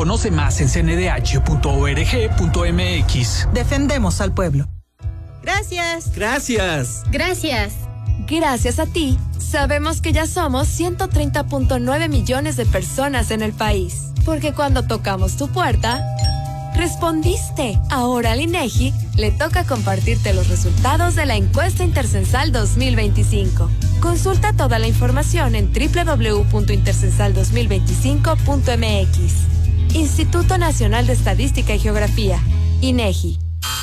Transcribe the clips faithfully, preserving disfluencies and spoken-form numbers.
Conoce más en c n d h punto org punto m x. Defendemos al pueblo. Gracias. Gracias. Gracias. Gracias a ti, sabemos que ya somos ciento treinta punto nueve millones de personas en el país. Porque cuando tocamos tu puerta, respondiste. Ahora al INEGI le toca compartirte los resultados de la encuesta intercensal dos mil veinticinco. Consulta toda la información en doble u doble u doble u punto intercensal dos mil veinticinco punto m x. Instituto Nacional de Estadística y Geografía, INEGI.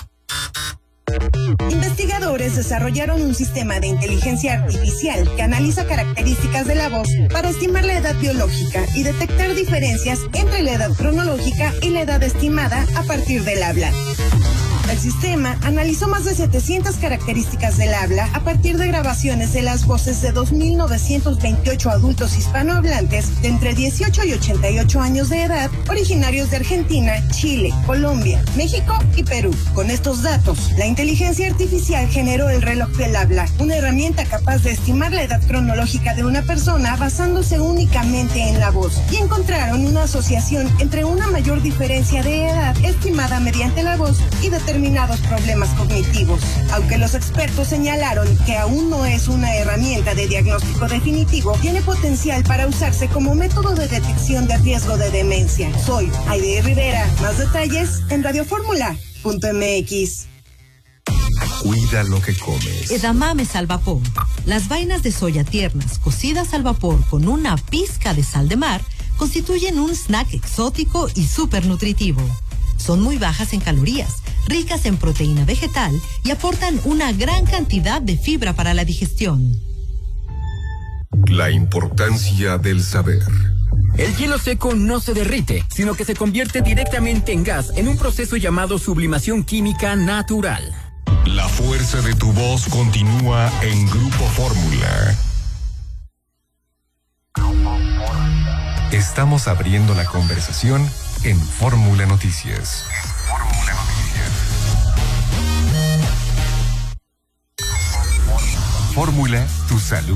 Investigadores desarrollaron un sistema de inteligencia artificial que analiza características de la voz para estimar la edad biológica y detectar diferencias entre la edad cronológica y la edad estimada a partir del habla. El sistema analizó más de setecientas características del habla a partir de grabaciones de las voces de dos mil novecientos veintiocho adultos hispanohablantes de entre dieciocho y ochenta y ocho años de edad, originarios de Argentina, Chile, Colombia, México y Perú. Con estos datos, la inteligencia artificial generó el reloj del habla, una herramienta capaz de estimar la edad cronológica de una persona basándose únicamente en la voz, y encontraron una asociación entre una mayor diferencia de edad estimada mediante la voz y determinados problemas cognitivos. Aunque los expertos señalaron que aún no es una herramienta de diagnóstico definitivo, tiene potencial para usarse como método de detección de riesgo de demencia. Soy Aide Rivera. Más detalles en radio fórmula punto m x. Cuida lo que comes. Edamames al vapor. Las vainas de soya tiernas cocidas al vapor con una pizca de sal de mar constituyen un snack exótico y súper nutritivo. Son muy bajas en calorías, ricas en proteína vegetal y aportan una gran cantidad de fibra para la digestión. La importancia del saber. El hielo seco no se derrite, sino que se convierte directamente en gas en un proceso llamado sublimación química natural. La fuerza de tu voz continúa en Grupo Fórmula. Estamos abriendo la conversación en Fórmula Noticias. Fórmula Noticias. Fórmula Tu Salud.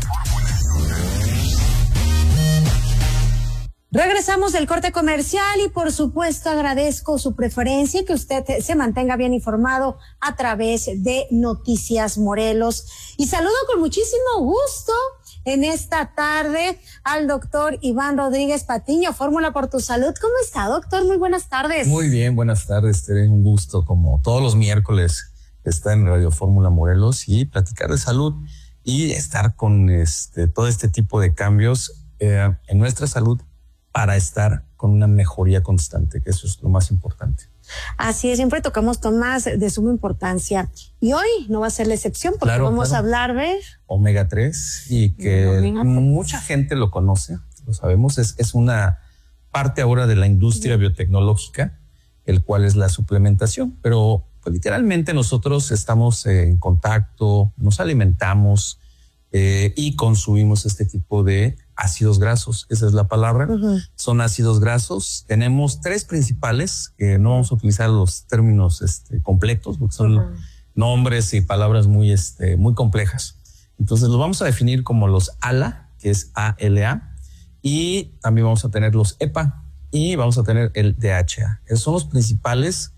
Regresamos del corte comercial y por supuesto agradezco su preferencia y que usted se mantenga bien informado a través de Noticias Morelos. Y saludo con muchísimo gusto en esta tarde al doctor Iván Rodríguez Patiño, Fórmula por tu Salud. ¿Cómo está, doctor? Muy buenas tardes. Muy bien, buenas tardes. Tere, un gusto como todos los miércoles estar en Radio Fórmula Morelos y platicar de salud y estar con este todo este tipo de cambios eh, en nuestra salud para estar con una mejoría constante, que eso es lo más importante. Así es, siempre tocamos temas de suma importancia. Y hoy no va a ser la excepción porque claro, vamos claro. a hablar de... omega tres y que mucha gente lo conoce, lo sabemos, es, es una parte ahora de la industria sí. biotecnológica, el cual es la suplementación, pero pues, literalmente nosotros estamos en contacto, nos alimentamos eh, y consumimos este tipo de ácidos grasos, esa es la palabra, uh-huh. son ácidos grasos. Tenemos tres principales, que no vamos a utilizar los términos este, completos, porque son uh-huh. nombres y palabras muy, este, muy complejas. Entonces los vamos a definir como los A L A, que es A L A, y también vamos a tener los E P A, y vamos a tener el D H A. Esos son los principales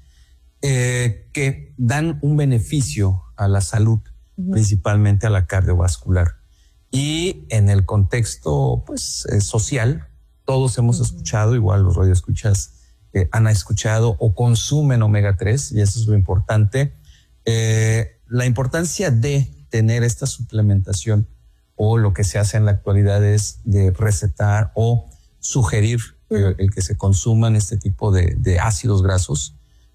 eh, que dan un beneficio a la salud, uh-huh. principalmente a la cardiovascular. Y en el contexto pues eh, social, todos hemos uh-huh. escuchado, igual los radioescuchas eh, han escuchado o consumen omega tres, y eso es lo importante. Eh, la importancia de tener esta suplementación o lo que se hace en la actualidad es de recetar o sugerir uh-huh. eh, el que se consuman este tipo de, de ácidos grasos,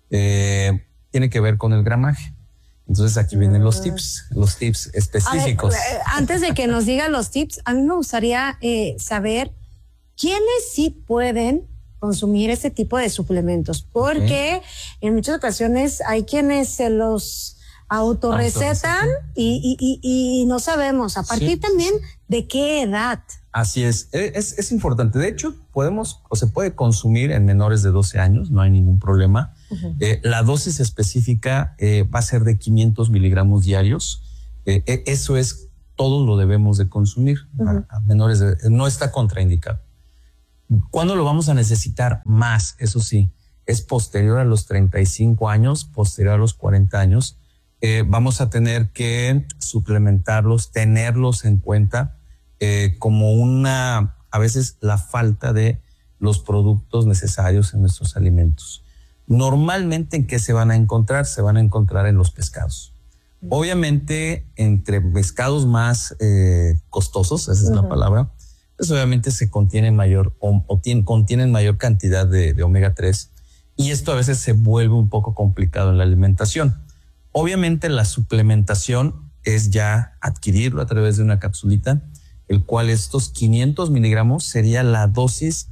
eh, tiene que ver con el gramaje. Entonces aquí vienen los tips, los tips específicos. A ver, antes de que nos diga los tips, a mí me gustaría eh, saber quiénes sí pueden consumir este tipo de suplementos, porque okay. en muchas ocasiones hay quienes se los autorrecetan y, y, y, y no sabemos, a partir sí. también de qué edad. Así es. es, es importante. De hecho, podemos o se puede consumir en menores de doce años, no hay ningún problema. Uh-huh. Eh, la dosis específica eh, va a ser de quinientos miligramos diarios. Eh, eh, eso es, todos lo debemos de consumir. Uh-huh. a, a menores de, no está contraindicado. ¿Cuándo lo vamos a necesitar más? Eso sí, es posterior a los treinta y cinco años, posterior a los cuarenta años. Eh, vamos a tener que suplementarlos, tenerlos en cuenta eh, como una, a veces la falta de los productos necesarios en nuestros alimentos. Normalmente, ¿en qué se van a encontrar? Se van a encontrar en los pescados. Obviamente, entre pescados más eh, costosos, esa es uh-huh. la palabra, pues obviamente se contiene mayor o, o tiene, contienen mayor cantidad de, de omega tres, y esto a veces se vuelve un poco complicado en la alimentación. Obviamente la suplementación es ya adquirirlo a través de una capsulita, el cual estos quinientos miligramos sería la dosis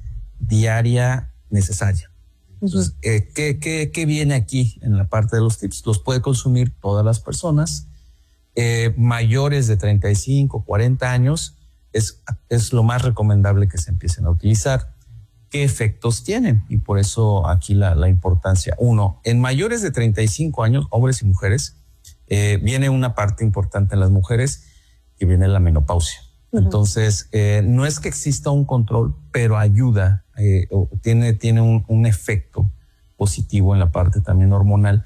diaria necesaria. Entonces, eh, ¿qué, qué, ¿qué viene aquí en la parte de los tips? Los puede consumir todas las personas eh, mayores de treinta y cinco, cuarenta años. Es, es lo más recomendable que se empiecen a utilizar. ¿Qué efectos tienen? Y por eso aquí la, la importancia. Uno, en mayores de treinta y cinco años, hombres y mujeres, eh, viene una parte importante en las mujeres, que viene la menopausia. Uh-huh. Entonces, eh, no es que exista un control, pero ayuda, eh, o tiene, tiene un, un efecto positivo en la parte también hormonal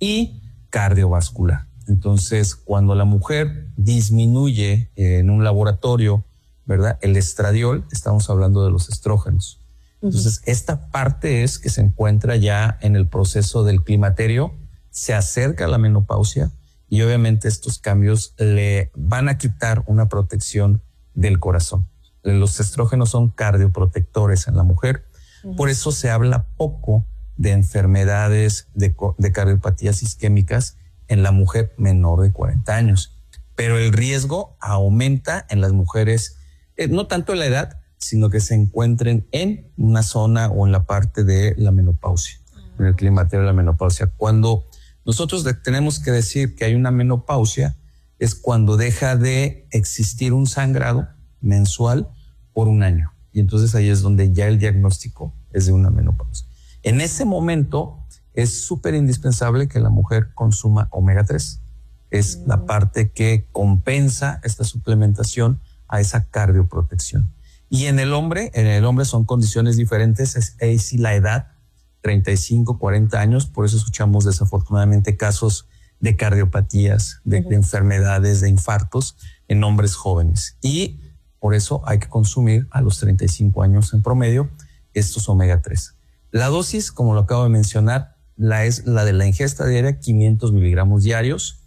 y cardiovascular. Entonces, cuando la mujer disminuye eh, en un laboratorio, ¿verdad?, el estradiol, estamos hablando de los estrógenos. Entonces, uh-huh. esta parte es que se encuentra ya en el proceso del climaterio, se acerca a la menopausia y obviamente estos cambios le van a quitar una protección del corazón. Los estrógenos son cardioprotectores en la mujer, uh-huh. por eso se habla poco de enfermedades de, de cardiopatías isquémicas en la mujer menor de cuarenta años. Pero el riesgo aumenta en las mujeres, eh, no tanto en la edad, sino que se encuentren en una zona o en la parte de la menopausia, en el climaterio de la menopausia. Cuando nosotros de, tenemos que decir que hay una menopausia, es cuando deja de existir un sangrado mensual por un año. Y entonces ahí es donde ya el diagnóstico es de una menopausia. En ese momento es súper indispensable que la mujer consuma omega tres. Es mm. la parte que compensa esta suplementación a esa cardioprotección. Y en el hombre, en el hombre son condiciones diferentes, es, es la edad, treinta y cinco, cuarenta años, por eso escuchamos desafortunadamente casos de cardiopatías, de, uh-huh. de enfermedades, de infartos en hombres jóvenes. Y por eso hay que consumir a los treinta y cinco años en promedio estos omega tres. La dosis, como lo acabo de mencionar, la es la de la ingesta diaria, quinientos miligramos diarios,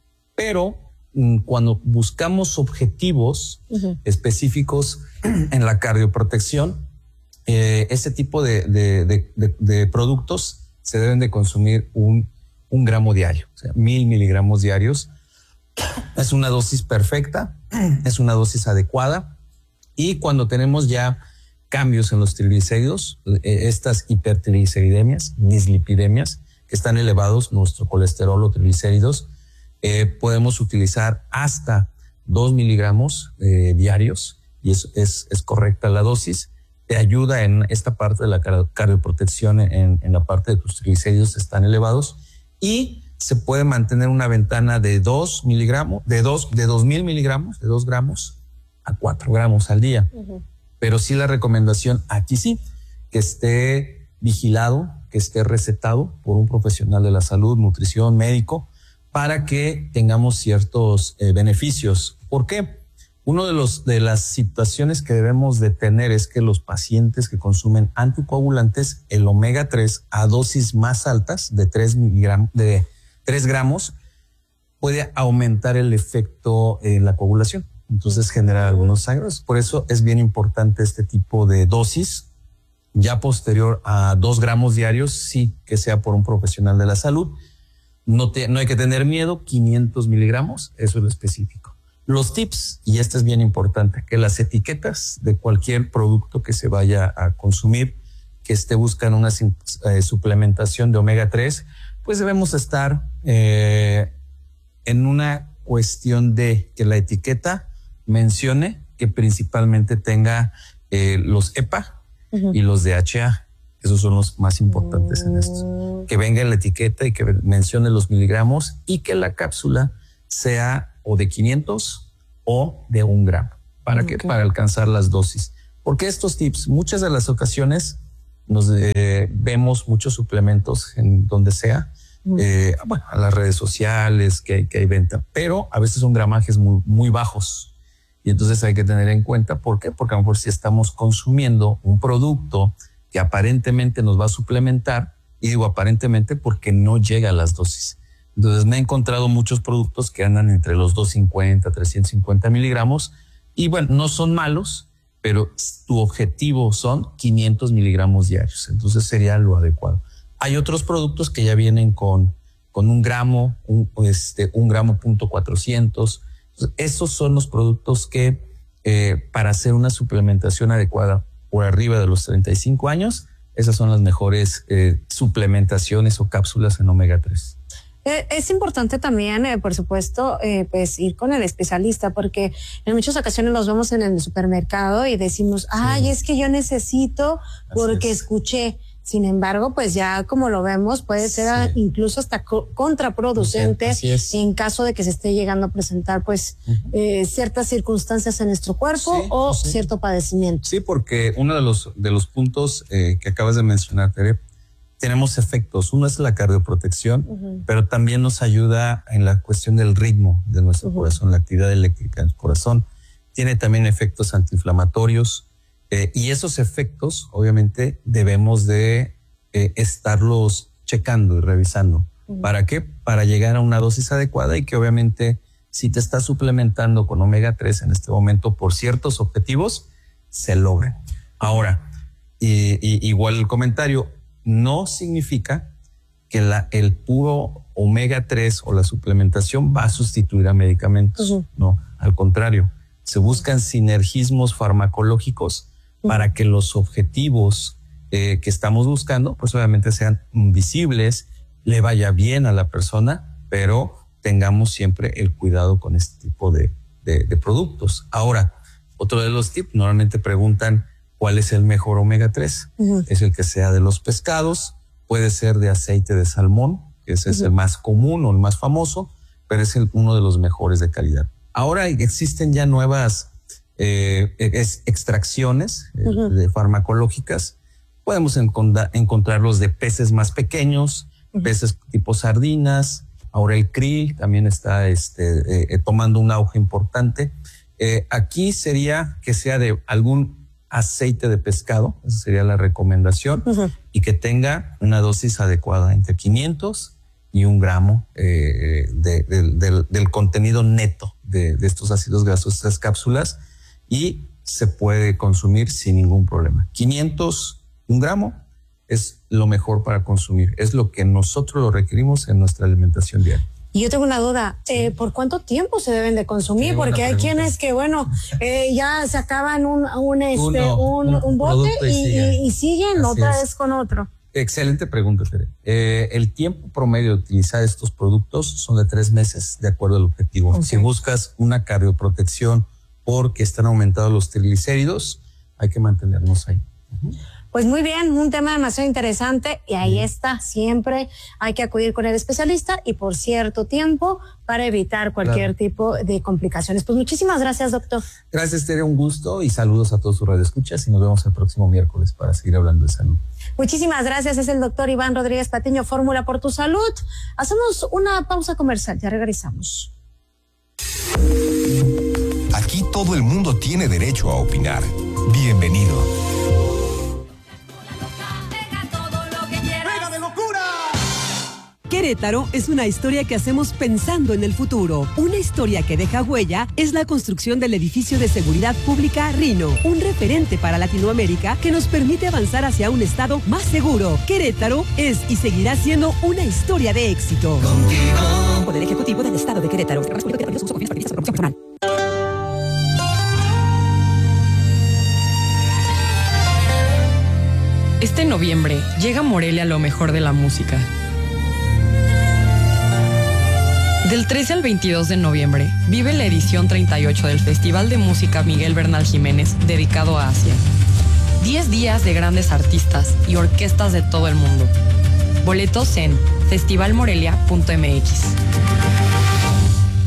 pero cuando buscamos objetivos uh-huh. específicos en la cardioprotección, eh, ese tipo de, de, de, de, de productos se deben de consumir un, un gramo diario, o sea, mil miligramos diarios. Es una dosis perfecta, es una dosis adecuada. Y cuando tenemos ya cambios en los triglicéridos, eh, estas hipertrigliceridemias, dislipidemias, que están elevados, nuestro colesterol o triglicéridos, Eh, podemos utilizar hasta dos miligramos eh, diarios y es, es, es correcta la dosis. Te ayuda en esta parte de la cardioprotección, en, en la parte de tus triglicéridos están elevados, y se puede mantener una ventana de dos miligramos, de dos, de dos mil miligramos, de dos gramos a cuatro gramos al día. Uh-huh. Pero sí la recomendación aquí sí, que esté vigilado, que esté recetado por un profesional de la salud, nutrición, médico, para que tengamos ciertos eh, beneficios. ¿Por qué? Uno de los de las situaciones que debemos de tener es que los pacientes que consumen anticoagulantes, el omega tres a dosis más altas de tres miligramos, de tres gramos, puede aumentar el efecto en la coagulación. Entonces genera algunos sangrados. Por eso es bien importante este tipo de dosis. Ya posterior a dos gramos diarios, sí que sea por un profesional de la salud. No, te, no hay que tener miedo, quinientos miligramos, eso es lo específico. Los tips, y este es bien importante, que las etiquetas de cualquier producto que se vaya a consumir, que esté buscando una eh, suplementación de omega tres, pues debemos estar eh, en una cuestión de que la etiqueta mencione que principalmente tenga eh, los E P A uh-huh. y los D H A. Esos son los más importantes en esto. Que venga en la etiqueta y que mencione los miligramos y que la cápsula sea o de quinientos o de un gramo. ¿Para okay. qué? Para alcanzar las dosis. ¿Por qué estos tips? Muchas de las ocasiones nos eh, vemos muchos suplementos en donde sea, mm. eh, bueno, a las redes sociales que hay, que hay venta, pero a veces son gramajes muy, muy bajos. Y entonces hay que tener en cuenta, ¿por qué? Porque a lo mejor si estamos consumiendo un producto que aparentemente nos va a suplementar, y digo aparentemente porque no llega a las dosis. Entonces me he encontrado muchos productos que andan entre los doscientos cincuenta, trescientos cincuenta miligramos, y bueno, no son malos, pero tu objetivo son quinientos miligramos diarios. Entonces sería lo adecuado. Hay otros productos que ya vienen con, con un gramo, un, este, un gramo punto cuatrocientos. Entonces, esos son los productos que eh, para hacer una suplementación adecuada por arriba de los treinta y cinco años, esas son las mejores eh, suplementaciones o cápsulas en omega tres. Es importante también, eh, por supuesto, eh, pues ir con el especialista, porque en muchas ocasiones los vemos en el supermercado y decimos, ay, sí. es que yo necesito porque escuché. Sin embargo, pues ya como lo vemos, puede ser sí. incluso hasta co- contraproducente en caso de que se esté llegando a presentar pues uh-huh. eh, ciertas circunstancias en nuestro cuerpo sí, o sí. cierto padecimiento. Sí, porque uno de los, de los puntos eh, que acabas de mencionar, Tere, tenemos efectos. Uno es la cardioprotección, uh-huh. pero también nos ayuda en la cuestión del ritmo de nuestro uh-huh. corazón, la actividad eléctrica del corazón. Tiene también efectos antiinflamatorios. Eh, y esos efectos, obviamente, debemos de eh, estarlos checando y revisando. Uh-huh. ¿Para qué? Para llegar a una dosis adecuada y que obviamente si te estás suplementando con omega tres en este momento por ciertos objetivos, se logren. Ahora, y, y, igual el comentario, no significa que la, el puro omega tres o la suplementación va a sustituir a medicamentos. Uh-huh. No, al contrario, se buscan sinergismos farmacológicos para que los objetivos eh, que estamos buscando, pues obviamente sean visibles, le vaya bien a la persona, pero tengamos siempre el cuidado con este tipo de, de, de productos. Ahora, otro de los tips, normalmente preguntan cuál es el mejor omega tres. Uh-huh. Es el que sea de los pescados, puede ser de aceite de salmón, que ese uh-huh. es el más común o el más famoso, pero es el, uno de los mejores de calidad. Ahora existen ya nuevas Eh, es extracciones eh, uh-huh. de farmacológicas. Podemos encont- encontrarlos de peces más pequeños, uh-huh. peces tipo sardinas. Ahora el krill también está este, eh, tomando un auge importante. Eh, aquí sería que sea de algún aceite de pescado, esa sería la recomendación, uh-huh. y que tenga una dosis adecuada entre quinientos y un gramo eh, de, de, de, del contenido neto de, de estos ácidos grasos, estas cápsulas. Y se puede consumir sin ningún problema. quinientos, un gramo, es lo mejor para consumir. Es lo que nosotros lo requerimos en nuestra alimentación diaria. Y yo tengo una duda, sí. eh, ¿por cuánto tiempo se deben de consumir? Sí, porque hay quienes que, bueno, eh, ya se acaban un, un, este, Uno, un, un, un bote y, y, y siguen Así otra es. vez con otro. Excelente pregunta, Tere. Eh, el tiempo promedio de utilizar estos productos son de tres meses, de acuerdo al objetivo. Okay. Si buscas una cardioprotección porque están aumentados los triglicéridos, hay que mantenernos ahí. Uh-huh. Pues muy bien, un tema demasiado interesante y ahí uh-huh. está, siempre hay que acudir con el especialista y por cierto tiempo para evitar cualquier claro. tipo de complicaciones. Pues muchísimas gracias, doctor. Gracias, Tere, un gusto y saludos a todos sus radioescuchas y nos vemos el próximo miércoles para seguir hablando de salud. Muchísimas gracias, es el doctor Iván Rodríguez Patiño, Fórmula por tu Salud. Hacemos una pausa comercial, ya regresamos. Aquí todo el mundo tiene derecho a opinar. Bienvenido. Querétaro es una historia que hacemos pensando en el futuro. Una historia que deja huella es la construcción del edificio de seguridad pública Rino, un referente para Latinoamérica que nos permite avanzar hacia un estado más seguro. Querétaro es y seguirá siendo una historia de éxito. Contigo. Poder Ejecutivo del Estado de Querétaro. Este noviembre llega a Morelia lo mejor de la música. Del trece al veintidós de noviembre, vive la edición treinta y ocho del Festival de Música Miguel Bernal Jiménez, dedicado a Asia. diez días de grandes artistas y orquestas de todo el mundo. Boletos en festival morelia punto m x.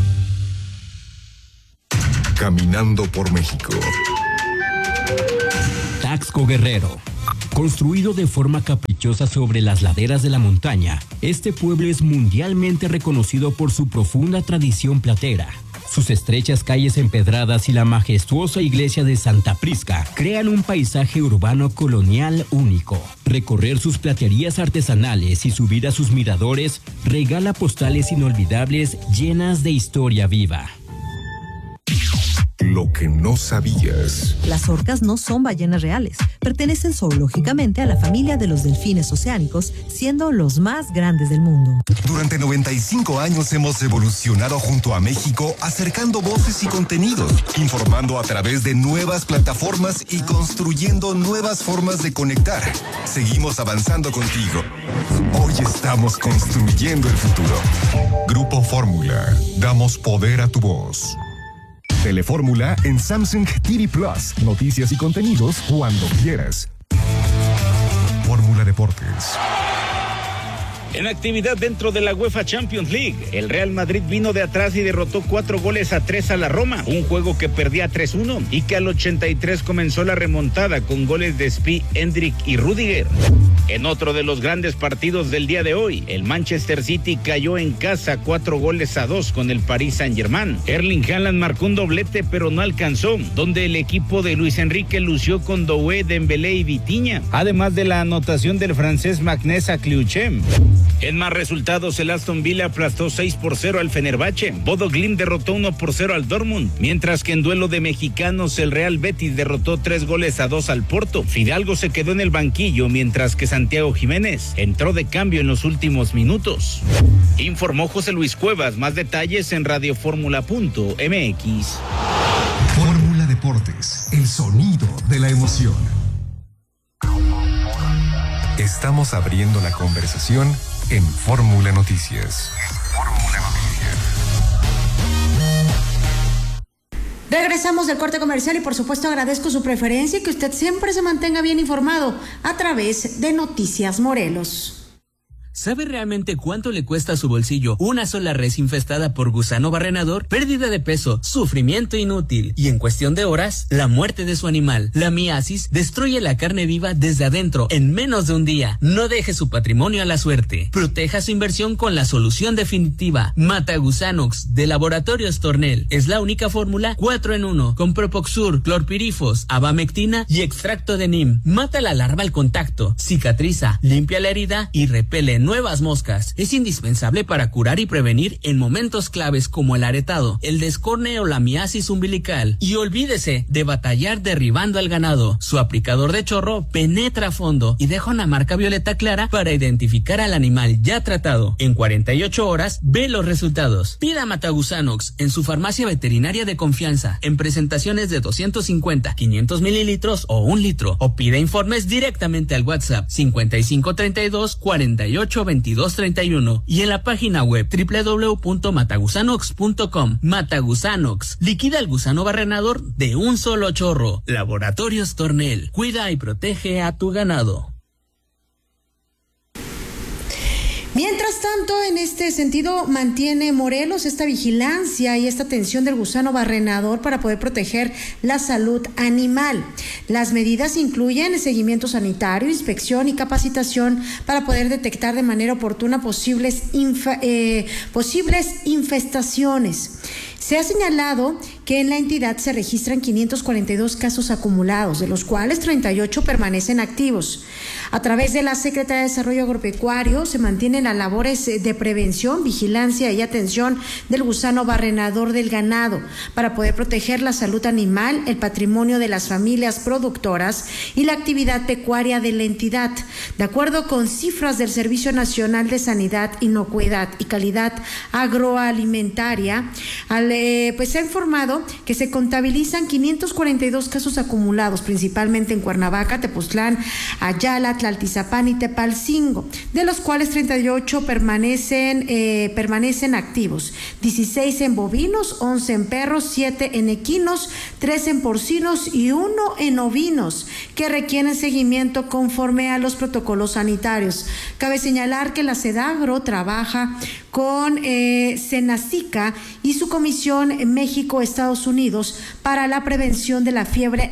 Caminando por México. Taxco Guerrero. Construido de forma caprichosa sobre las laderas de la montaña, este pueblo es mundialmente reconocido por su profunda tradición platera. Sus estrechas calles empedradas y la majestuosa iglesia de Santa Prisca crean un paisaje urbano colonial único. Recorrer sus platerías artesanales y subir a sus miradores regala postales inolvidables llenas de historia viva. Lo que no sabías. Las orcas no son ballenas reales. Pertenecen zoológicamente a la familia de los delfines oceánicos, siendo los más grandes del mundo. Durante noventa y cinco años hemos evolucionado junto a México, acercando voces y contenidos, informando a través de nuevas plataformas y construyendo nuevas formas de conectar. Seguimos avanzando contigo. Hoy estamos construyendo el futuro. Grupo Fórmula. Damos poder a tu voz. Telefórmula en Samsung T V Plus. Noticias y contenidos cuando quieras. Fórmula Deportes. En actividad dentro de la UEFA Champions League, el Real Madrid vino de atrás y derrotó cuatro goles a tres a la Roma, un juego que perdía tres uno y que al ochenta y tres comenzó la remontada con goles de Spi, Endrick y Rudiger. En otro de los grandes partidos del día de hoy, el Manchester City cayó en casa cuatro goles a dos con el Paris Saint-Germain. Erling Haaland marcó un doblete pero no alcanzó, donde el equipo de Luis Enrique lució con Doué, Dembélé y Vitinha, además de la anotación del francés Magnès Akliuchem. En más resultados, el Aston Villa aplastó seis por cero al Fenerbahce. Bodo Glimt derrotó uno por cero al Dortmund, mientras que en duelo de mexicanos el Real Betis derrotó tres goles a dos al Porto. Fidalgo se quedó en el banquillo, mientras que Santiago Jiménez entró de cambio en los últimos minutos. Informó José Luis Cuevas. Más detalles en radioformula punto m x. Fórmula Deportes, el sonido de la emoción. Estamos abriendo la conversación en Fórmula Noticias. Fórmula Noticias. Regresamos del corte comercial y por supuesto agradezco su preferencia y que usted siempre se mantenga bien informado a través de Noticias Morelos. ¿Sabe realmente cuánto le cuesta a su bolsillo una sola res infestada por gusano barrenador? Pérdida de peso, sufrimiento inútil y en cuestión de horas, la muerte de su animal. La miasis destruye la carne viva desde adentro en menos de un día. No deje su patrimonio a la suerte. Proteja su inversión con la solución definitiva. Matagusanox de Laboratorios Tornel. Es la única fórmula cuatro en uno con Propoxur, clorpirifos, abamectina y extracto de neem. Mata la larva al contacto, cicatriza, limpia la herida y repele nuevas moscas. Es indispensable para curar y prevenir en momentos claves como el aretado, el descorne o la miasis umbilical. Y olvídese de batallar derribando al ganado. Su aplicador de chorro penetra a fondo y deja una marca violeta clara para identificar al animal ya tratado. En cuarenta y ocho horas ve los resultados. Pida Matagusanox en su farmacia veterinaria de confianza en presentaciones de doscientos cincuenta, quinientos mililitros o un litro, o pida informes directamente al WhatsApp cincuenta y cinco treinta y dos cuarenta y ocho veintidós treinta y uno y en la página web doble u doble u doble u punto matagusanox punto com. Matagusanox liquida el gusano barrenador de un solo chorro. Laboratorios Tornel, cuida y protege a tu ganado. Mientras tanto, en este sentido, mantiene Morelos esta vigilancia y esta atención del gusano barrenador para poder proteger la salud animal. Las medidas incluyen seguimiento sanitario, inspección y capacitación para poder detectar de manera oportuna posibles, infa, eh, posibles infestaciones. Se ha señalado que en la entidad se registran quinientos cuarenta y dos casos acumulados, de los cuales treinta y ocho permanecen activos. A través de la Secretaría de Desarrollo Agropecuario se mantienen las labores de prevención, vigilancia y atención del gusano barrenador del ganado para poder proteger la salud animal, el patrimonio de las familias productoras y la actividad pecuaria de la entidad. De acuerdo con cifras del Servicio Nacional de Sanidad, Inocuidad y Calidad Agroalimentaria, al, eh, pues se ha informado que se contabilizan quinientos cuarenta y dos casos acumulados, principalmente en Cuernavaca, Tepoztlán, Ayala, Tlaltizapán y Tepalcingo, de los cuales treinta y ocho permanecen, eh, permanecen activos, dieciséis en bovinos, once en perros, siete en equinos, tres en porcinos y uno en ovinos, que requieren seguimiento conforme a los protocolos sanitarios. Cabe señalar que la SEDAGRO trabaja con eh, Senacica y su comisión en México, Estados Estados Unidos para la prevención de la fiebre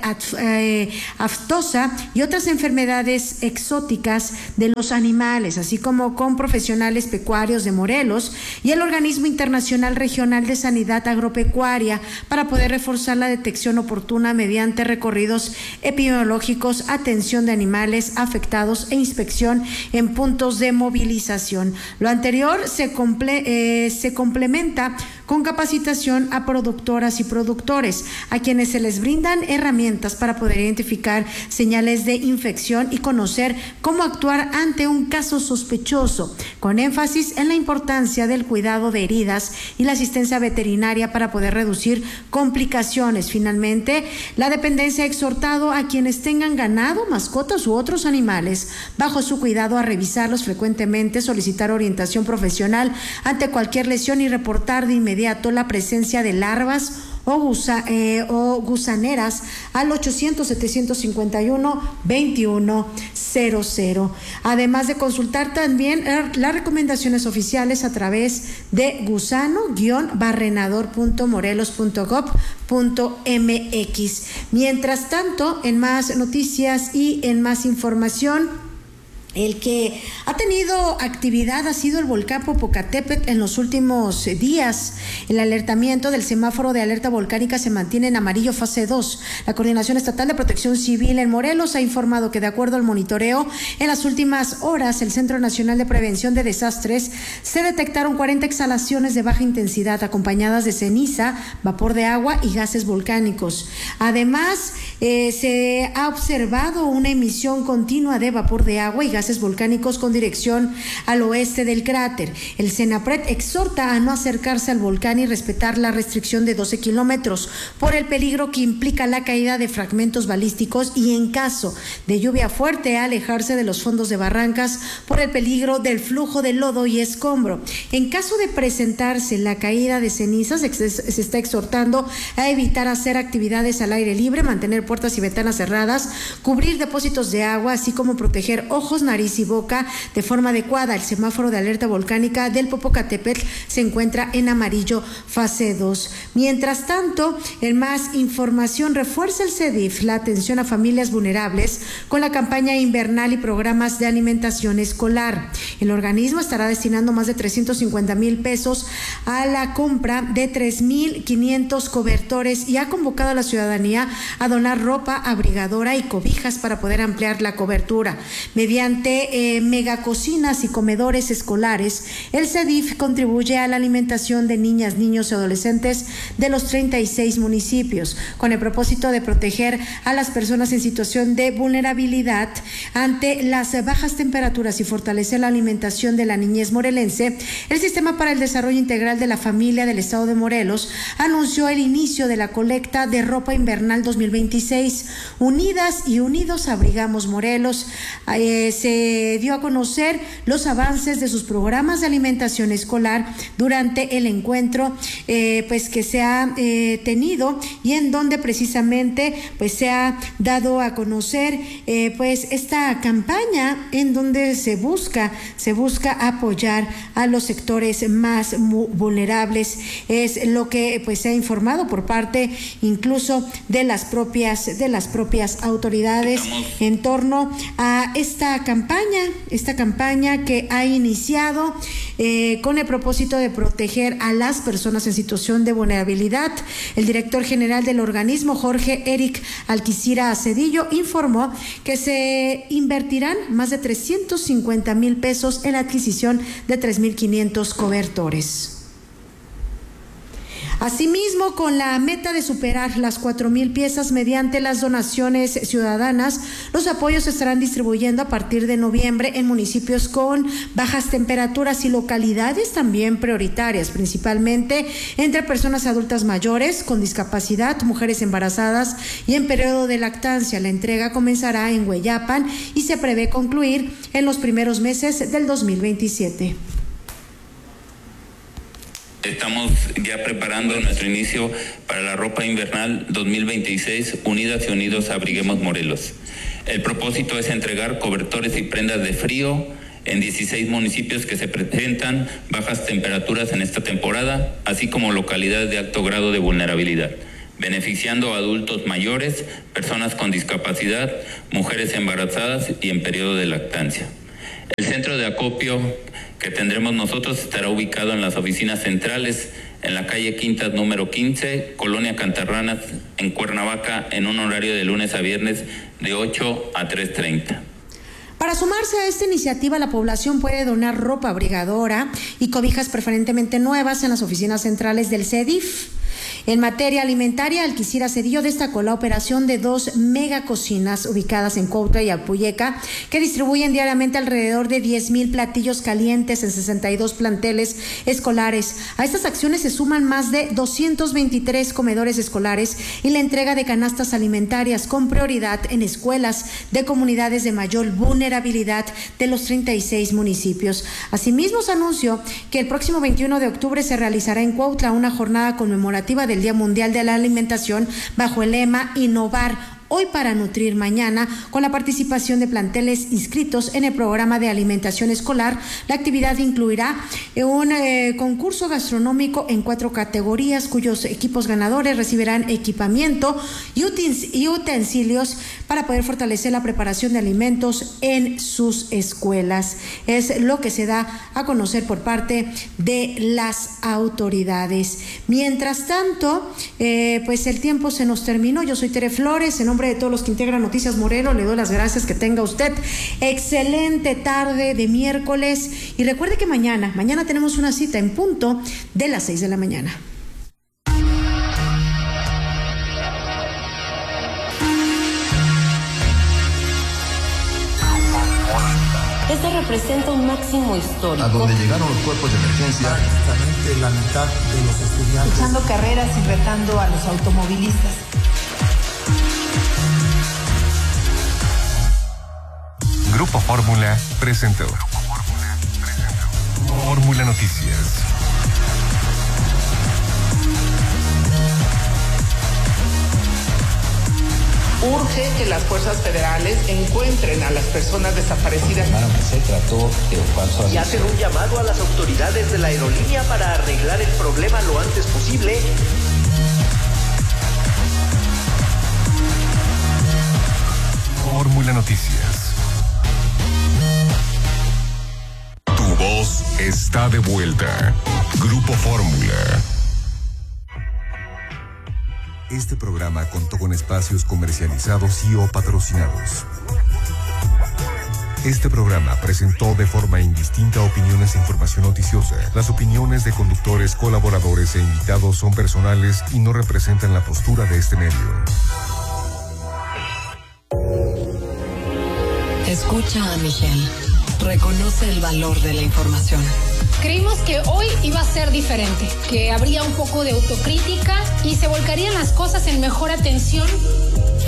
aftosa y otras enfermedades exóticas de los animales, así como con profesionales pecuarios de Morelos y el Organismo Internacional Regional de Sanidad Agropecuaria para poder reforzar la detección oportuna mediante recorridos epidemiológicos, atención de animales afectados e inspección en puntos de movilización. Lo anterior se, comple eh, se complementa con capacitación a productoras y productores, a quienes se les brindan herramientas para poder identificar señales de infección y conocer cómo actuar ante un caso sospechoso, con énfasis en la importancia del cuidado de heridas y la asistencia veterinaria para poder reducir complicaciones. Finalmente, la dependencia ha exhortado a quienes tengan ganado, mascotas u otros animales bajo su cuidado a revisarlos frecuentemente, solicitar orientación profesional ante cualquier lesión y reportar de inmediato la presencia de larvas o, gusa, eh, o gusaneras al ochocientos, setecientos cincuenta y uno, veintiuno cero cero. Además de consultar también las recomendaciones oficiales a través de gusano guión barrenador punto morelos punto gob punto mx. Mientras tanto, en más noticias y en más información, el que ha tenido actividad ha sido el volcán Popocatépetl en los últimos días. El alertamiento del semáforo de alerta volcánica se mantiene en amarillo fase dos. La Coordinación Estatal de Protección Civil en Morelos ha informado que, de acuerdo al monitoreo, en las últimas horas el Centro Nacional de Prevención de Desastres se detectaron cuarenta exhalaciones de baja intensidad acompañadas de ceniza, vapor de agua y gases volcánicos. Además, eh, se ha observado una emisión continua de vapor de agua y gases volcánicos con dirección al oeste del cráter. El CENAPRED exhorta a no acercarse al volcán y respetar la restricción de doce kilómetros por el peligro que implica la caída de fragmentos balísticos y, en caso de lluvia fuerte, a alejarse de los fondos de barrancas por el peligro del flujo de lodo y escombro. En caso de presentarse la caída de cenizas, se está exhortando a evitar hacer actividades al aire libre, mantener puertas y ventanas cerradas, cubrir depósitos de agua, así como proteger ojos, nariz y boca de forma adecuada. El semáforo de alerta volcánica del Popocatépetl se encuentra en amarillo fase dos. Mientras tanto, en más información, refuerza el CEDIF la atención a familias vulnerables con la campaña invernal y programas de alimentación escolar. El organismo estará destinando más de trescientos cincuenta mil pesos a la compra de tres mil quinientos cobertores y ha convocado a la ciudadanía a donar ropa abrigadora y cobijas para poder ampliar la cobertura. Mediante eh, megacocinas y comedores escolares, el CEDIF contribuye a la alimentación de niñas, niños y adolescentes de los treinta y seis municipios, con el propósito de proteger a las personas en situación de vulnerabilidad ante las bajas temperaturas y fortalecer la alimentación de la niñez morelense. El Sistema para el Desarrollo Integral de la Familia del Estado de Morelos anunció el inicio de la colecta de ropa invernal dos mil veintiséis. Unidas y unidos abrigamos Morelos. Eh, se dio a conocer los avances de sus programas de alimentación escolar durante el encuentro eh, pues que se ha eh, tenido y en donde precisamente pues se ha dado a conocer eh, pues esta campaña en donde se busca se busca apoyar a los sectores más vulnerables. Es lo que pues se ha informado por parte incluso de las propias de las propias autoridades en torno a esta campaña, esta campaña que ha iniciado eh, con el propósito de proteger a las personas en situación de vulnerabilidad. El director general del organismo, Jorge Eric Alquicira Cedillo, informó que se invertirán más de trescientos cincuenta mil pesos en la adquisición de tres mil quinientos cobertores. Asimismo, con la meta de superar las cuatro mil piezas mediante las donaciones ciudadanas, los apoyos se estarán distribuyendo a partir de noviembre en municipios con bajas temperaturas y localidades también prioritarias, principalmente entre personas adultas mayores con discapacidad, mujeres embarazadas y en periodo de lactancia. La entrega comenzará en Hueyapan y se prevé concluir en los primeros meses del dos mil veintisiete. Estamos ya preparando nuestro inicio para la ropa invernal dos mil veintiséis, Unidas y Unidos Abriguemos Morelos. El propósito es entregar cobertores y prendas de frío en dieciséis municipios que se presentan bajas temperaturas en esta temporada, así como localidades de alto grado de vulnerabilidad, beneficiando a adultos mayores, personas con discapacidad, mujeres embarazadas y en periodo de lactancia. El centro de acopio que tendremos nosotros estará ubicado en las oficinas centrales, en la calle Quintas número quince, Colonia Cantarranas, en Cuernavaca, en un horario de lunes a viernes de ocho a tres treinta. Para sumarse a esta iniciativa, la población puede donar ropa abrigadora y cobijas preferentemente nuevas en las oficinas centrales del C E D I F. En materia alimentaria, Alquicira Cedillo destacó la operación de dos megacocinas ubicadas en Cuautla y Apuyeca, que distribuyen diariamente alrededor de diez mil platillos calientes en sesenta y dos planteles escolares. A estas acciones se suman más de doscientos veintitrés comedores escolares y la entrega de canastas alimentarias con prioridad en escuelas de comunidades de mayor vulnerabilidad de los treinta y seis municipios. Asimismo, se anunció que el próximo veintiuno de octubre se realizará en Cuautla una jornada conmemorativa del Día Mundial de la Alimentación bajo el lema Innovar hoy para nutrir mañana, con la participación de planteles inscritos en el programa de alimentación escolar. La actividad incluirá un eh, concurso gastronómico en cuatro categorías, cuyos equipos ganadores recibirán equipamiento y, utens y utensilios para poder fortalecer la preparación de alimentos en sus escuelas. Es lo que se da a conocer por parte de las autoridades. Mientras tanto, eh, pues el tiempo se nos terminó. Yo soy Tere Flores, en nombre de todos los que integran Noticias Morelos, le doy las gracias. Que tenga usted excelente tarde de miércoles y recuerde que mañana, mañana tenemos una cita en punto de las seis de la mañana. Este representa un máximo histórico. A donde llegaron los cuerpos de emergencia. Prácticamente la mitad de los estudiantes. Echando carreras y retando a los automovilistas. Grupo Fórmula presentó Fórmula Noticias. Urge que las fuerzas federales encuentren a las personas desaparecidas. Se trató de falso. Y hacen un llamado a las autoridades de la aerolínea para arreglar el problema lo antes posible. Fórmula Noticias. Tu voz está de vuelta. Grupo Fórmula. Este programa contó con espacios comercializados y o patrocinados. Este programa presentó de forma indistinta opiniones e información noticiosa. Las opiniones de conductores, colaboradores e invitados son personales y no representan la postura de este medio. Escucha a Miguel. Reconoce el valor de la información. Creímos que hoy iba a ser diferente, que habría un poco de autocrítica y se volcarían las cosas en mejor atención